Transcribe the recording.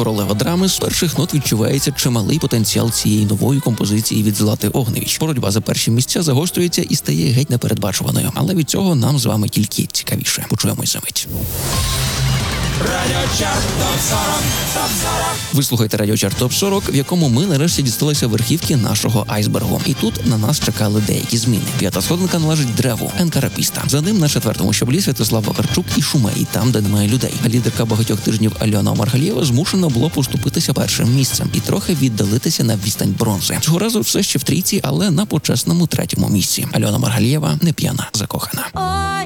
королева драми, з перших нот відчувається чималий потенціал цієї нової композиції від Злати Огневіч. Боротьба за перші місця загострюється і стає геть непередбачуваною. Але від цього нам з вами тільки цікавіше. Почуємось за мить. Радіочарт ТОП-40. Ви слухаєте Радіочарт ТОП-40, в якому ми нарешті дісталися верхівки нашого айсбергу. І тут на нас чекали деякі зміни. 5-та сходинка належить Древу, Енкарапіста. За ним на 4-му щаблі Святослав Вакарчук і Шумей, там, де немає людей. А лідерка багатьох тижнів Альона Маргалієва змушена було поступитися першим місцем і трохи віддалитися на відстань бронзи. Цього разу все ще в трійці, але на почесному 3-му місці. Альона Маргалієва не п'яна, закохана.